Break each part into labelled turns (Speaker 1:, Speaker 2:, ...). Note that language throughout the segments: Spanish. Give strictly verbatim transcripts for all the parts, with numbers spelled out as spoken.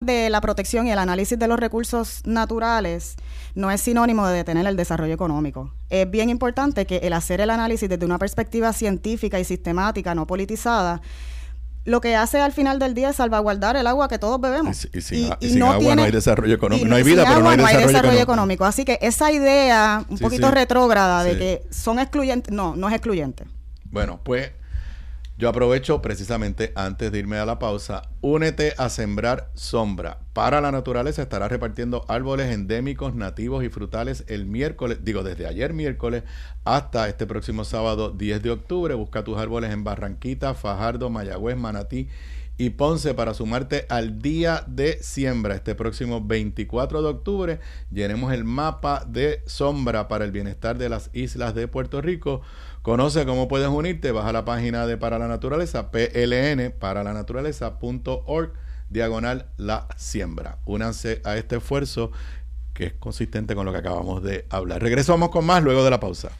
Speaker 1: de la protección y el análisis de los recursos naturales no es sinónimo de detener el desarrollo económico. Es bien importante que el hacer el análisis desde una perspectiva científica y sistemática, no politizada, lo que hace al final del día es salvaguardar el agua que todos bebemos.
Speaker 2: Y, y sin, y, y sin no agua tiene, no hay desarrollo económico. No hay vida, pero
Speaker 1: agua,
Speaker 2: no hay desarrollo,
Speaker 1: no hay desarrollo
Speaker 2: económico.
Speaker 1: económico. Así que esa idea un sí, poquito sí. retrógrada de sí. que son excluyentes, no, no es excluyente.
Speaker 2: Bueno, pues yo aprovecho precisamente antes de irme a la pausa. Únete a Sembrar Sombra. Para la Naturaleza estará repartiendo árboles endémicos, nativos y frutales el miércoles, digo desde ayer miércoles hasta este próximo sábado diez de octubre. Busca tus árboles en Barranquita, Fajardo, Mayagüez, Manatí y Ponce para sumarte al día de siembra este próximo veinticuatro de octubre. Llenemos el mapa de sombra para el bienestar de las islas de Puerto Rico. Conoce cómo puedes unirte, baja la página de Para la Naturaleza, P L N, para la naturaleza punto org, diagonal la siembra. Únanse a este esfuerzo que es consistente con lo que acabamos de hablar. Regresamos con más luego de la pausa.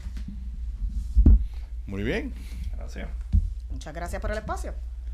Speaker 2: Muy bien.
Speaker 1: Gracias. Muchas gracias por el espacio.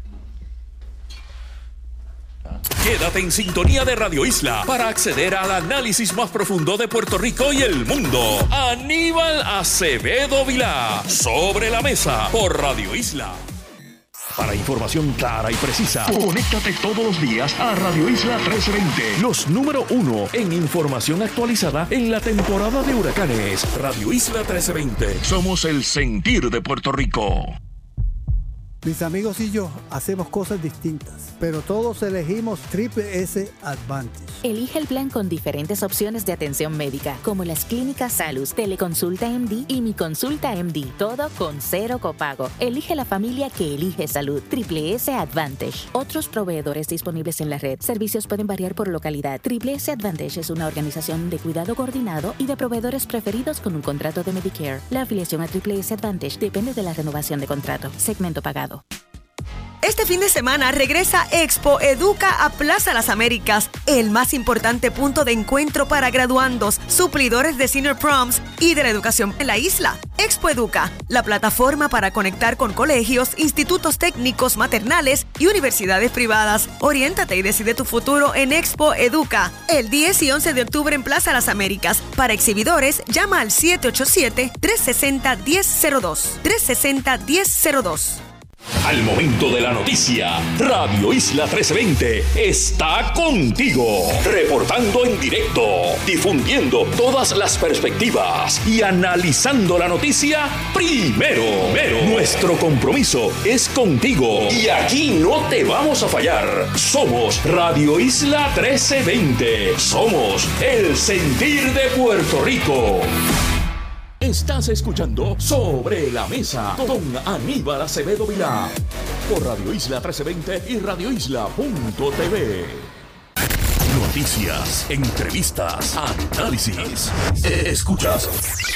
Speaker 3: Quédate en sintonía de Radio Isla para acceder al análisis más profundo de Puerto Rico y el mundo. Aníbal Acevedo Vilá, Sobre la Mesa, por Radio Isla. Para información clara y precisa, conéctate todos los días a Radio Isla trece veinte. Los número uno en información actualizada en la temporada de huracanes. Radio Isla trece veinte. Somos el sentir de Puerto Rico.
Speaker 4: Mis amigos y yo hacemos cosas distintas, pero todos elegimos Triple S Advantage.
Speaker 5: Elige el plan con diferentes opciones de atención médica, como las clínicas Salus, Teleconsulta M D y Mi Consulta M D, todo con cero copago. Elige la familia que elige salud. Triple S Advantage. Otros proveedores disponibles en la red. Servicios pueden variar por localidad. Triple S Advantage es una organización de cuidado coordinado y de proveedores preferidos con un contrato de Medicare. La afiliación a Triple S Advantage depende de la renovación de contrato. Segmento pagado.
Speaker 6: Este fin de semana regresa Expo Educa a Plaza Las Américas, el más importante punto de encuentro para graduandos, suplidores de senior proms y de la educación en la isla. Expo Educa, la plataforma para conectar con colegios, institutos técnicos maternales y universidades privadas. Oriéntate y decide tu futuro en Expo Educa, el diez y once de octubre en Plaza Las Américas. Para exhibidores, llama al siete ocho siete, tres seis cero, uno cero cero dos, tres seis cero, uno cero cero dos.
Speaker 3: Al momento de la noticia, Radio Isla trece veinte está contigo, reportando en directo, difundiendo todas las perspectivas y analizando la noticia primero. primero. Nuestro compromiso es contigo y aquí no te vamos a fallar. Somos Radio Isla trece veinte. Somos el sentir de Puerto Rico. Estás escuchando Sobre la Mesa con Aníbal Acevedo Vilá por Radio Isla trece veinte y radio isla punto t v. Noticias, entrevistas, análisis. Escuchas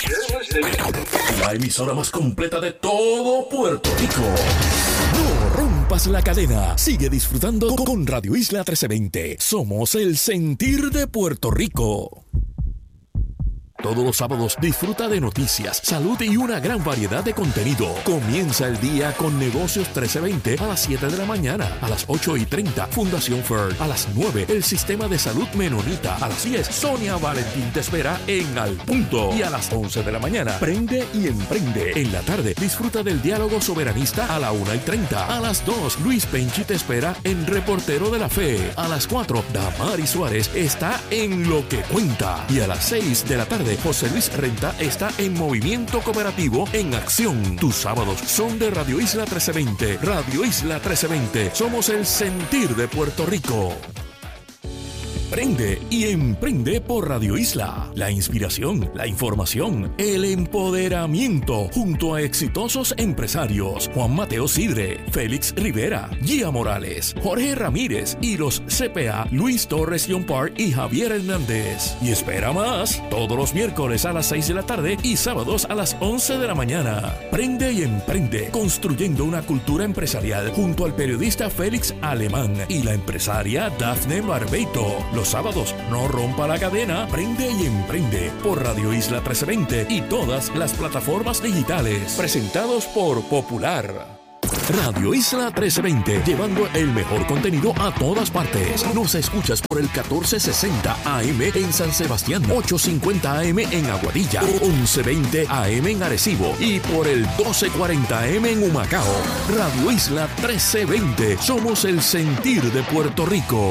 Speaker 3: la emisora más completa de todo Puerto Rico. No rompas la cadena. Sigue disfrutando con Radio Isla trece veinte. Somos el sentir de Puerto Rico. Todos los sábados disfruta de noticias, salud y una gran variedad de contenido. Comienza el día con Negocios trece veinte a las siete de la mañana. A las ocho y treinta, Fundación F E R. A las nueve, el Sistema de Salud Menonita. A las diez, Sonia Valentín te espera en Al Punto. Y a las once de la mañana, Prende y Emprende. En la tarde, disfruta del diálogo soberanista a la una y treinta. A las dos, Luis Penchi te espera en Reportero de la Fe. A las cuatro, Damari Suárez está en Lo que Cuenta. Y a las seis de la tarde, José Luis Renta está en Movimiento Cooperativo en Acción. Tus sábados son de Radio Isla trece veinte. Radio Isla trece veinte. Somos el sentir de Puerto Rico. Prende y emprende por Radio Isla. La inspiración, la información, el empoderamiento junto a exitosos empresarios Juan Mateo Sidre, Félix Rivera, Gia Morales, Jorge Ramírez y los C P A Luis Torres Yompar y Javier Hernández. Y espera más, todos los miércoles a las seis de la tarde y sábados a las once de la mañana. Prende y emprende, construyendo una cultura empresarial junto al periodista Félix Alemán y la empresaria Dafne Barbeito. Los sábados, no rompa la cadena, prende y emprende por Radio Isla trece veinte y todas las plataformas digitales. Presentados por Popular. Radio Isla trece veinte, llevando el mejor contenido a todas partes. Nos escuchas por el catorce sesenta A M en San Sebastián, ochocientos cincuenta A M en Aguadilla, once veinte A M en Arecibo y por el doce cuarenta A M en Humacao. Radio Isla trece veinte, somos el sentir de Puerto Rico.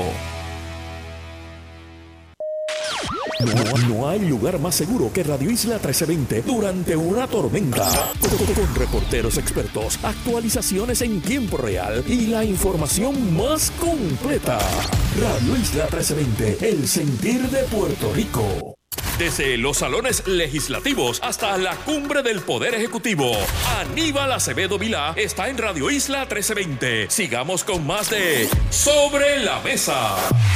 Speaker 3: No, no hay lugar más seguro que Radio Isla trece veinte durante una tormenta. Con, con reporteros expertos, actualizaciones en tiempo real y la información más completa. Radio Isla trece veinte, el sentir de Puerto Rico. Desde los salones legislativos hasta la cumbre del Poder Ejecutivo, Aníbal Acevedo Vilá está en Radio Isla trece veinte. Sigamos con más de Sobre la Mesa.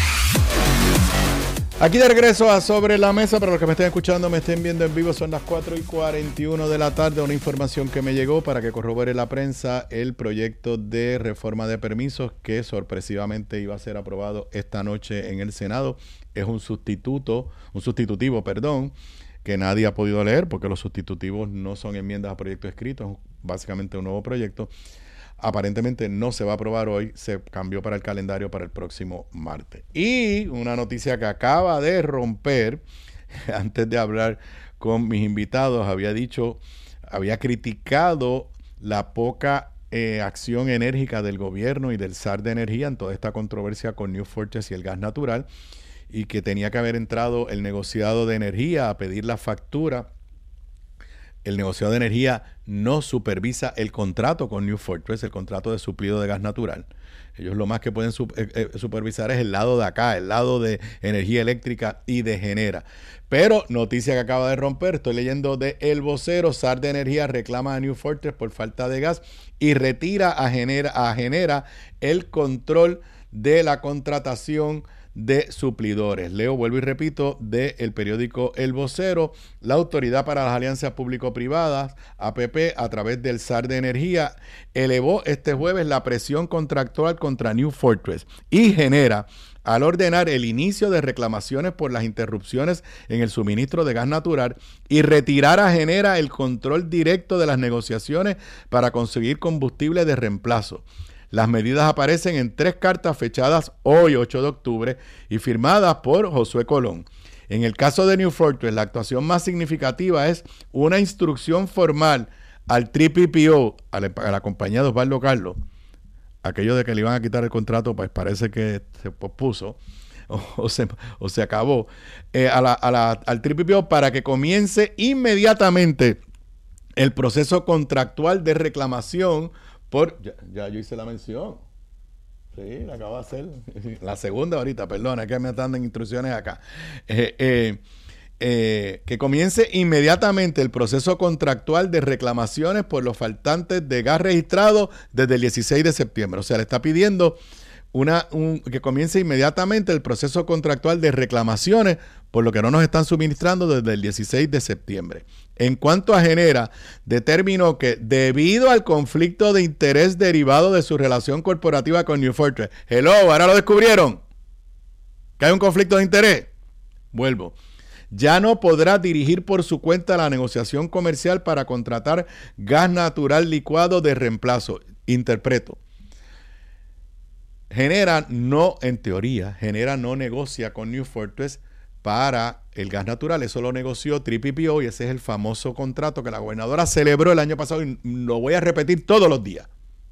Speaker 2: Aquí de regreso a Sobre la Mesa, para los que me estén escuchando, me estén viendo en vivo, son las cuatro y cuarenta y uno de la tarde. Una información que me llegó para que corrobore la prensa: el proyecto de reforma de permisos que sorpresivamente iba a ser aprobado esta noche en el Senado. Es un sustituto, un sustitutivo, perdón, que nadie ha podido leer porque los sustitutivos no son enmiendas a proyectos escritos, es básicamente un nuevo proyecto. Aparentemente no se va a aprobar hoy, se cambió para el calendario para el próximo martes. Y una noticia que acaba de romper, antes de hablar con mis invitados, había dicho, había criticado la poca eh, acción enérgica del gobierno y del S A R de Energía en toda esta controversia con New Fortress y el gas natural, y que tenía que haber entrado el negociado de energía a pedir la factura. El negociado de energía no supervisa el contrato con New Fortress, el contrato de suplido de gas natural. Ellos lo más que pueden su, eh, eh, supervisar es el lado de acá, el lado de energía eléctrica y de Genera. Pero noticia que acaba de romper, estoy leyendo de El Vocero: S A R de Energía reclama a New Fortress por falta de gas y retira a Genera, a Genera el control de la contratación de suplidores. Leo, vuelvo y repito, del periódico El Vocero: la Autoridad para las Alianzas Público-Privadas, A P P, a través del S A R de Energía, elevó este jueves la presión contractual contra New Fortress y Genera al ordenar el inicio de reclamaciones por las interrupciones en el suministro de gas natural y retirar a Genera el control directo de las negociaciones para conseguir combustible de reemplazo. Las medidas aparecen en tres cartas fechadas hoy, ocho de octubre, y firmadas por Josué Colón. En el caso de New Fortress, la actuación más significativa es una instrucción formal al P P O, a la, a la compañía de Osvaldo Carlos. Aquello de que le iban a quitar el contrato, pues parece que se pospuso o, o, se, o se acabó, eh, a la, a la, al P P O para que comience inmediatamente el proceso contractual de reclamación. Por, ya, ya yo hice la mención. Sí, la acabo de hacer. La segunda ahorita, perdona, es que me están dando instrucciones acá. Eh, eh, eh, que comience inmediatamente el proceso contractual de reclamaciones por los faltantes de gas registrado desde el dieciséis de septiembre. O sea, le está pidiendo una, un, que comience inmediatamente el proceso contractual de reclamaciones por lo que no nos están suministrando desde el dieciséis de septiembre. En cuanto a Genera, determinó que debido al conflicto de interés derivado de su relación corporativa con New Fortress, hello, ahora lo descubrieron, que hay un conflicto de interés. Vuelvo. Ya no podrá dirigir por su cuenta la negociación comercial para contratar gas natural licuado de reemplazo. Interpreto. Genera no, en teoría, Genera no negocia con New Fortress para el gas natural. Eso lo negoció P P O y ese es el famoso contrato que la gobernadora celebró el año pasado y lo voy a repetir todos los días.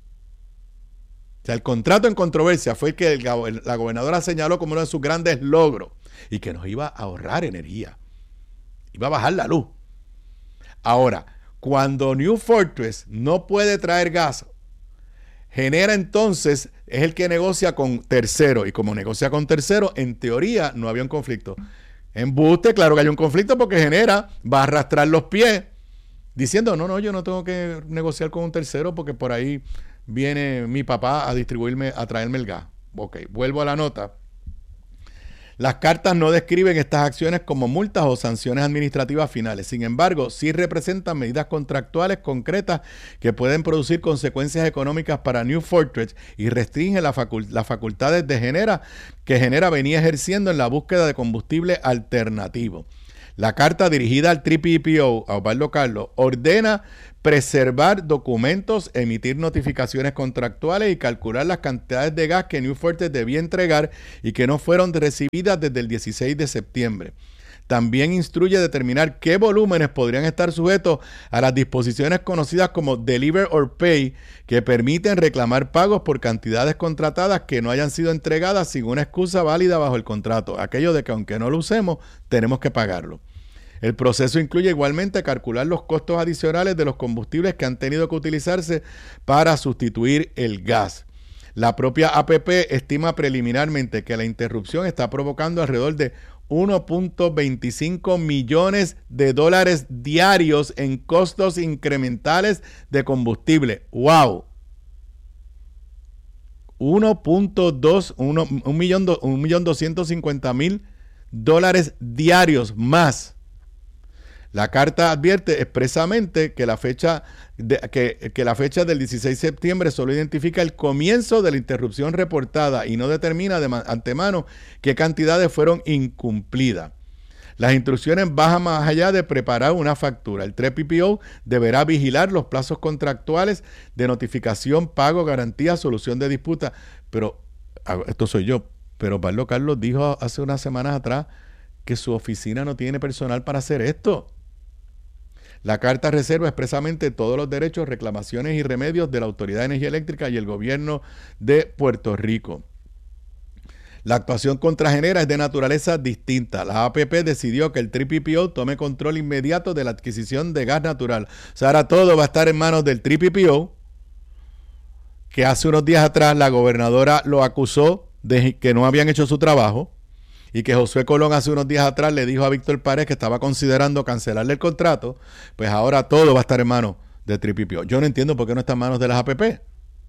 Speaker 2: O sea, el contrato en controversia fue el que el, la gobernadora señaló como uno de sus grandes logros y que nos iba a ahorrar energía. Iba a bajar la luz. Ahora, cuando New Fortress no puede traer gas, Genera entonces es el que negocia con tercero, y como negocia con tercero, en teoría no había un conflicto. Embuste, claro que hay un conflicto porque Genera va a arrastrar los pies diciendo, no, no, yo no tengo que negociar con un tercero porque por ahí viene mi papá a distribuirme, a traerme el gas. Ok, vuelvo a la nota. Las cartas no describen estas acciones como multas o sanciones administrativas finales. Sin embargo, sí representan medidas contractuales concretas que pueden producir consecuencias económicas para New Fortress y restringen la facul- las facultades de Genera que Genera venía ejerciendo en la búsqueda de combustible alternativo. La carta dirigida al T P P O, a Osvaldo Carlos, ordena preservar documentos, emitir notificaciones contractuales y calcular las cantidades de gas que New Fortress debía entregar y que no fueron recibidas desde el dieciséis de septiembre. También instruye determinar qué volúmenes podrían estar sujetos a las disposiciones conocidas como Deliver or Pay, que permiten reclamar pagos por cantidades contratadas que no hayan sido entregadas sin una excusa válida bajo el contrato. Aquello de que aunque no lo usemos, tenemos que pagarlo. El proceso incluye igualmente calcular los costos adicionales de los combustibles que han tenido que utilizarse para sustituir el gas. La propia A P P estima preliminarmente que la interrupción está provocando alrededor de uno punto veinticinco millones de dólares diarios en costos incrementales de combustible. ¡Wow! uno punto dos, un millón doscientos cincuenta mil dólares diarios más. La carta advierte expresamente que la fecha de, que, que la fecha del dieciséis de septiembre solo identifica el comienzo de la interrupción reportada y no determina de antemano qué cantidades fueron incumplidas. Las instrucciones van más allá de preparar una factura. El T P P O deberá vigilar los plazos contractuales de notificación, pago, garantía, solución de disputa. Pero, esto soy yo, pero Osvaldo Carlos dijo hace unas semanas atrás que su oficina no tiene personal para hacer esto. La carta reserva expresamente todos los derechos, reclamaciones y remedios de la Autoridad de Energía Eléctrica y el gobierno de Puerto Rico. La actuación contra Genera es de naturaleza distinta. La A P P decidió que el T P P O tome control inmediato de la adquisición de gas natural. O sea, ahora todo va a estar en manos del T P P O, que hace unos días atrás la gobernadora lo acusó de que no habían hecho su trabajo y que Josué Colón hace unos días atrás le dijo a Víctor Párez que estaba considerando cancelarle el contrato. Pues ahora todo va a estar en manos del T P P O. Yo no entiendo por qué no está en manos de las A P P.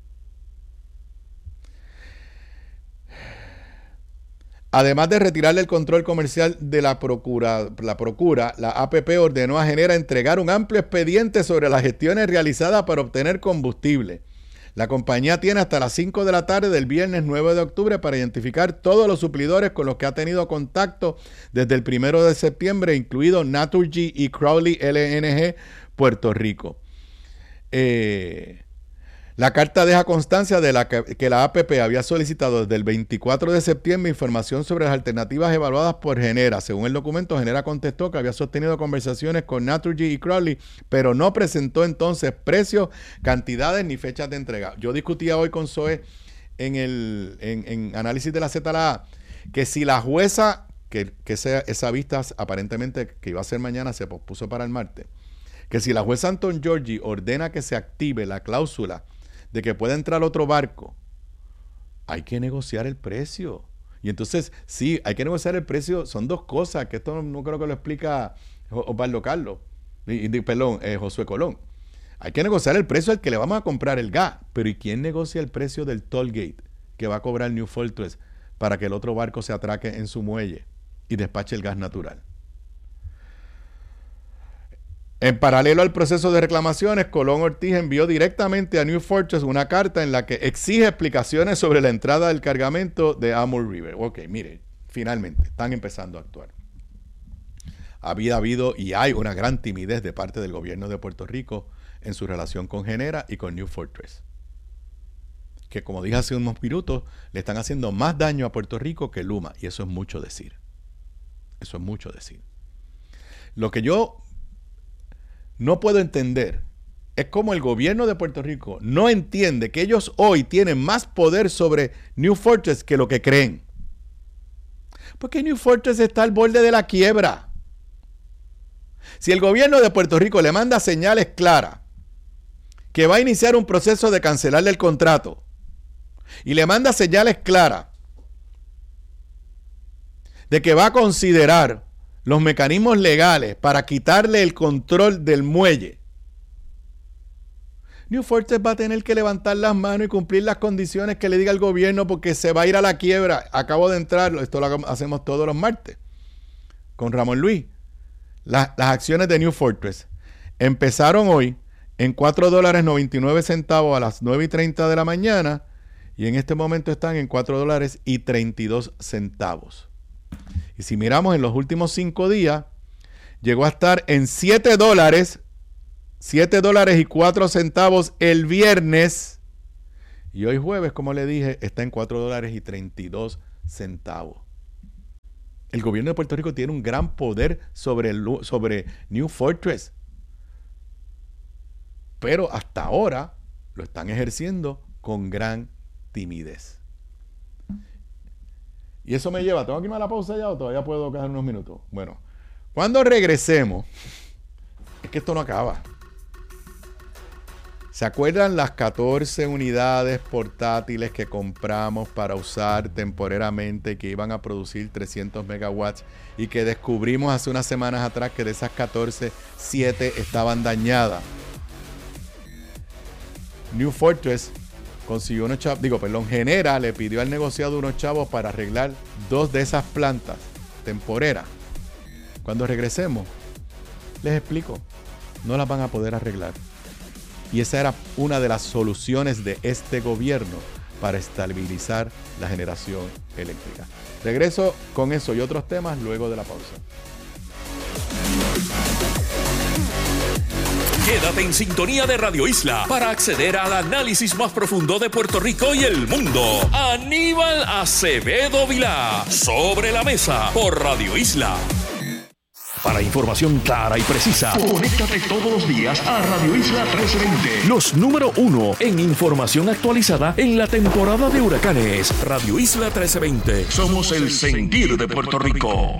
Speaker 2: Además de retirarle el control comercial de la procura, la procura, la A P P ordenó a Genera entregar un amplio expediente sobre las gestiones realizadas para obtener combustible. La compañía tiene hasta las cinco de la tarde del viernes nueve de octubre para identificar todos los suplidores con los que ha tenido contacto desde el primero de septiembre, incluido Naturgy y Crowley L N G Puerto Rico. Eh... La carta deja constancia de la que, que la A P P había solicitado desde el veinticuatro de septiembre información sobre las alternativas evaluadas por Genera. Según el documento, Genera contestó que había sostenido conversaciones con Naturgy y Crowley, pero no presentó entonces precios, cantidades ni fechas de entrega. Yo discutía hoy con Zoe en el en, en análisis de la Z L A que si la jueza, que, que esa, esa vista aparentemente que iba a ser mañana se pospuso para el martes, que si la jueza Anton Giorgi ordena que se active la cláusula de que pueda entrar otro barco, hay que negociar el precio. Y entonces, sí, hay que negociar el precio. Son dos cosas, que esto no, no creo que lo explica Osvaldo Carlos, y, y, perdón, eh, Josué Colón. Hay que negociar el precio al que le vamos a comprar el gas. Pero ¿y quién negocia el precio del toll gate que va a cobrar New Fortress para que el otro barco se atraque en su muelle y despache el gas natural? En paralelo al proceso de reclamaciones, Colón Ortiz envió directamente a New Fortress una carta en la que exige explicaciones sobre la entrada del cargamento de Amur River. Ok, mire, finalmente están empezando a actuar. Había habido y hay una gran timidez de parte del gobierno de Puerto Rico en su relación con Genera y con New Fortress, que como dije hace unos minutos, le están haciendo más daño a Puerto Rico que Luma, y eso es mucho decir. Eso es mucho decir. Lo que yo no puedo entender es cómo el gobierno de Puerto Rico no entiende que ellos hoy tienen más poder sobre New Fortress que lo que creen. Porque New Fortress está al borde de la quiebra. Si el gobierno de Puerto Rico le manda señales claras que va a iniciar un proceso de cancelarle el contrato y le manda señales claras de que va a considerar los mecanismos legales para quitarle el control del muelle, New Fortress va a tener que levantar las manos y cumplir las condiciones que le diga el gobierno, porque se va a ir a la quiebra. Acabo de entrar, esto lo hacemos todos los martes con Ramón Luis. La, las acciones de New Fortress empezaron hoy en cuatro dólares noventa y nueve centavos a las nueve y treinta de la mañana y en este momento están en cuatro dólares y treinta y dos centavos. Y si miramos en los últimos cinco días, llegó a estar en siete dólares, siete dólares y cuatro centavos el viernes. Y hoy jueves, como le dije, está en cuatro dólares y treinta y dos centavos. El gobierno de Puerto Rico tiene un gran poder sobre, el, sobre New Fortress. Pero hasta ahora lo están ejerciendo con gran timidez. Y eso me lleva, ¿tengo que irme a la pausa ya o todavía puedo quedar unos minutos? Bueno, cuando regresemos, es que esto no acaba. ¿Se acuerdan las catorce unidades portátiles que compramos para usar temporariamente que iban a producir trescientos megawatts y que descubrimos hace unas semanas atrás que de esas catorce, siete estaban dañadas? New Fortress consiguió unos chavos, digo, perdón, Genera le pidió al negociado unos chavos para arreglar dos de esas plantas temporeras. Cuando regresemos, les explico, no las van a poder arreglar. Y esa era una de las soluciones de este gobierno para estabilizar la generación eléctrica. Regreso con eso y otros temas luego de la pausa.
Speaker 3: Quédate en sintonía de Radio Isla para acceder al análisis más profundo de Puerto Rico y el mundo. Aníbal Acevedo Vilá, Sobre la Mesa, por Radio Isla. Para información clara y precisa, conéctate todos los días a Radio Isla trece veinte. Los número uno en información actualizada en la temporada de huracanes. Radio Isla trece veinte. Somos el sentir de Puerto Rico.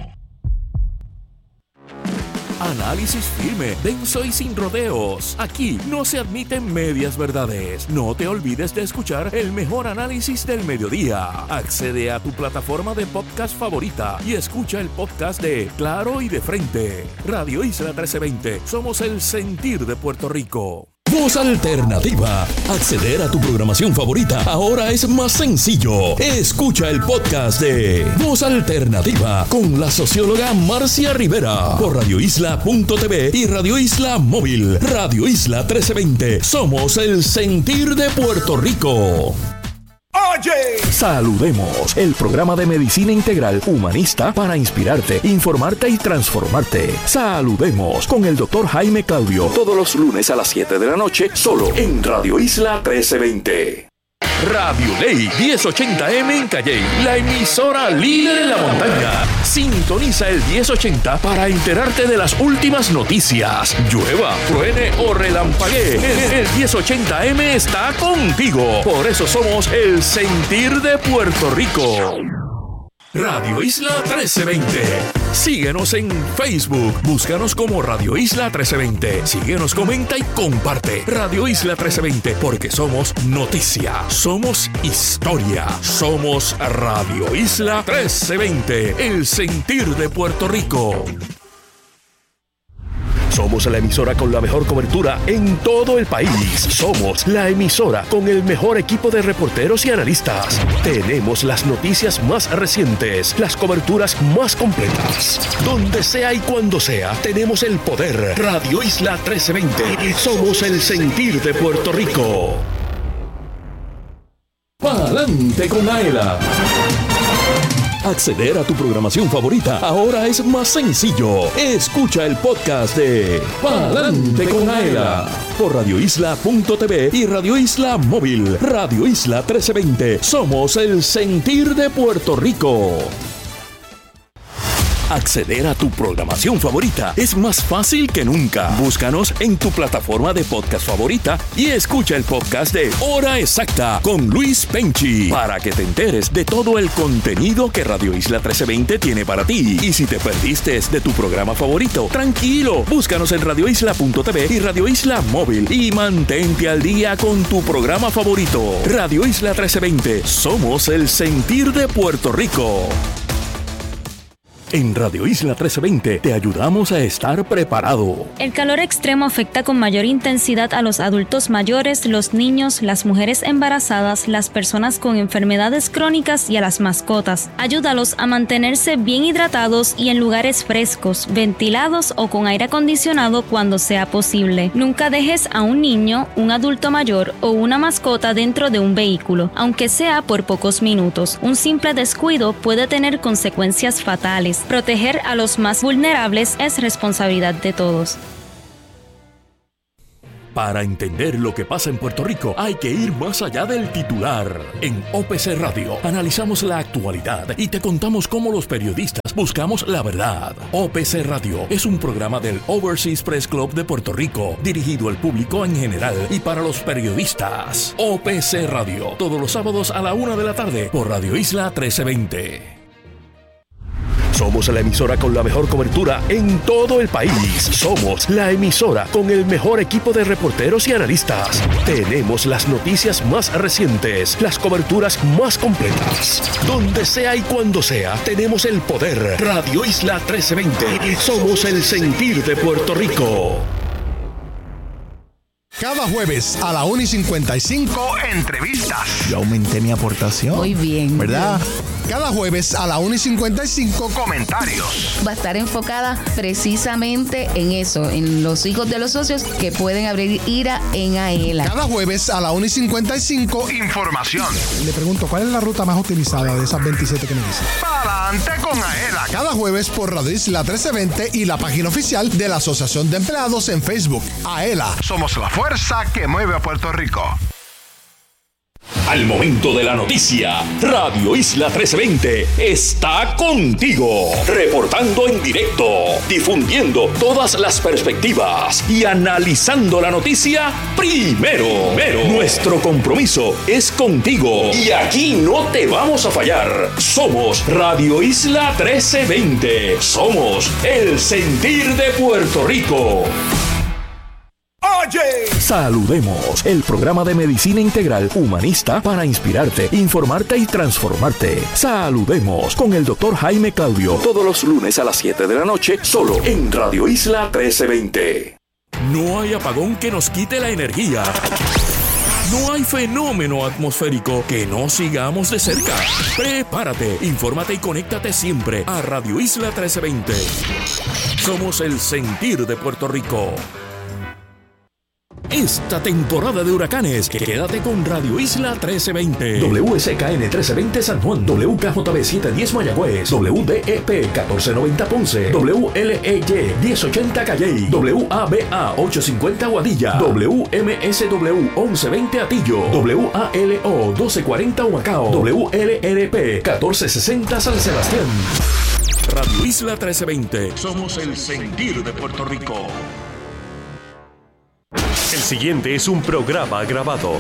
Speaker 3: Análisis firme, denso y sin rodeos. Aquí no se admiten medias verdades. No te olvides de escuchar el mejor análisis del mediodía. Accede a tu plataforma de podcast favorita y escucha el podcast de Claro y de Frente. Radio Isla trece veinte. Somos el sentir de Puerto Rico. Voz Alternativa. Acceder a tu programación favorita ahora es más sencillo. Escucha el podcast de Voz Alternativa con la socióloga Marcia Rivera por radio isla punto t v y Radio Isla Móvil. Radio Isla trece veinte. Somos el sentir de Puerto Rico. Oye, saludemos, el programa de medicina integral humanista para inspirarte, informarte y transformarte. Saludemos con el doctor Jaime Claudio, todos los lunes a las siete de la noche, solo en Radio Isla trece veinte. Radio Ley diez ochenta eme en Calley, la emisora líder en la montaña. Sintoniza el diez ochenta para enterarte de las últimas noticias. Llueva, truene o relampaguee, el, el diez ochenta eme está contigo. Por eso somos el sentir de Puerto Rico. Radio Isla trece veinte. Síguenos en Facebook. Búscanos como Radio Isla trece veinte. Síguenos, comenta y comparte. Radio Isla trece veinte, porque somos noticia, somos historia, somos Radio Isla trece veinte, el sentir de Puerto Rico. Somos la emisora con la mejor cobertura en todo el país. Somos la emisora con el mejor equipo de reporteros y analistas. Tenemos las noticias más recientes, las coberturas más completas. Donde sea y cuando sea, tenemos el poder. Radio Isla trece veinte. Somos el sentir de Puerto Rico. Pa'lante con Aela. Acceder a tu programación favorita ahora es más sencillo. Escucha el podcast de Pa'lante con Aela por radio isla punto t v y Radio Isla Móvil. Radio Isla trece veinte. Somos el sentir de Puerto Rico. Acceder a tu programación favorita es más fácil que nunca. Búscanos en tu plataforma de podcast favorita y escucha el podcast de Hora Exacta con Luis Penchi para que te enteres de todo el contenido que Radio Isla trece veinte tiene para ti. Y si te perdiste de tu programa favorito, tranquilo, búscanos en radio isla punto t v y Radio Isla Móvil y mantente al día con tu programa favorito. Radio Isla trece veinte, somos el sentir de Puerto Rico. En Radio Isla trece veinte te ayudamos a estar preparado.
Speaker 7: El calor extremo afecta con mayor intensidad a los adultos mayores, los niños, las mujeres embarazadas, las personas con enfermedades crónicas y a las mascotas. Ayúdalos a mantenerse bien hidratados y en lugares frescos, ventilados o con aire acondicionado cuando sea posible. Nunca dejes a un niño, un adulto mayor o una mascota dentro de un vehículo, aunque sea por pocos minutos. Un simple descuido puede tener consecuencias fatales. país. Proteger a los más vulnerables es responsabilidad de todos.
Speaker 3: Para entender lo que pasa en Puerto Rico hay que ir más allá del titular. En O P C Radio analizamos la actualidad y te contamos cómo los periodistas buscamos la verdad. O P C Radio es un programa del Overseas Press Club de Puerto Rico, dirigido al público en general y para los periodistas. O P C Radio, todos los sábados a la una de la tarde por Radio Isla trece veinte. Somos la emisora con la mejor cobertura en todo el país. Somos la emisora con el mejor equipo de reporteros y analistas. Tenemos las noticias más recientes, las coberturas más completas. Donde sea y cuando sea, tenemos el poder. Radio Isla trece veinte. Somos el sentir de Puerto Rico.
Speaker 8: Cada jueves a la una y cincuenta y cinco, entrevistas. Yo aumenté mi aportación.
Speaker 9: Muy bien.
Speaker 8: ¿Verdad? Cada jueves a la una y cincuenta y cinco, comentarios.
Speaker 9: Va a estar enfocada precisamente en eso, en los hijos de los socios que pueden abrir IRA en AELA.
Speaker 8: Cada jueves a la una y cincuenta y cinco, información. Le pregunto, ¿cuál es la ruta más utilizada de esas veintisiete que me dicen? Para adelante con AELA. Cada jueves por Radio Isla trece veinte y la página oficial de la Asociación de Empleados en Facebook. AELA, somos la fuerza que mueve a Puerto Rico.
Speaker 3: Al momento de la noticia, Radio Isla trece veinte está contigo, reportando en directo, difundiendo todas las perspectivas y analizando la noticia primero. primero. Nuestro compromiso es contigo y aquí no te vamos a fallar. Somos Radio Isla trece veinte. Somos el sentir de Puerto Rico. Oye, Saludemos, el programa de medicina integral humanista para inspirarte, informarte y transformarte. Saludemos con el doctor Jaime Claudio, todos los lunes a las siete de la noche, solo en Radio Isla trece veinte. No hay apagón que nos quite la energía. No hay fenómeno atmosférico que no sigamos de cerca. Prepárate, infórmate y conéctate siempre a Radio Isla trece veinte. Somos el sentir de Puerto Rico. Esta temporada de huracanes, quédate con Radio Isla trece veinte. W S K N trece veinte San Juan, W K J B setecientos diez Mayagüez, W D E P catorce noventa Ponce, W L E Y diez ochenta Calley, W A B A ochocientos cincuenta Guadilla, W M S W once veinte Atillo, W A L O doce cuarenta Humacao, W L R P catorce sesenta San Sebastián. Radio Isla trece veinte. Somos el sentir de Puerto Rico. El siguiente es un programa grabado.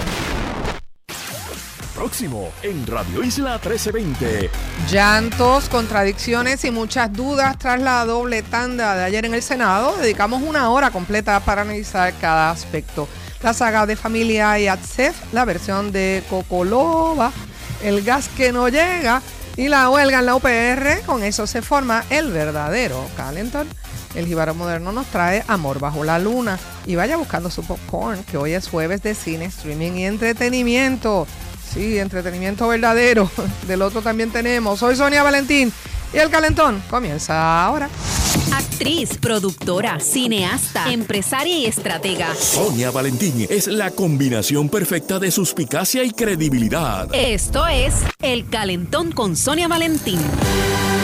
Speaker 3: Próximo en Radio Isla trece veinte.
Speaker 10: Llantos, contradicciones y muchas dudas tras la doble tanda de ayer en el Senado. Dedicamos una hora completa para analizar cada aspecto. La saga de familia y ATSEF, la versión de Cocoloba, el gas que no llega y la huelga en la U P R. Con eso se forma el verdadero calentón. El Jíbaro Moderno nos trae Amor bajo la luna. Y vaya buscando su popcorn, que hoy es jueves de cine, streaming y entretenimiento. Sí, entretenimiento verdadero. Del otro también tenemos. Soy Sonia Valentín y el calentón comienza ahora.
Speaker 11: Actriz, productora, cineasta, empresaria y estratega.
Speaker 3: Sonia Valentín es la combinación perfecta de suspicacia y credibilidad.
Speaker 11: Esto es El Calentón con Sonia Valentín.